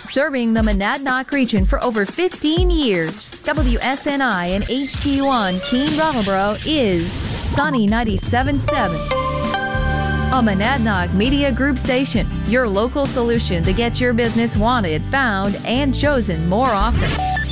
Serving the Monadnock region for over 15 years, WSNI and HD1 Keene Brattleboro is Sunny 97.7. A Monadnock Media Group station, your local solution to get your business wanted, found, and chosen more often.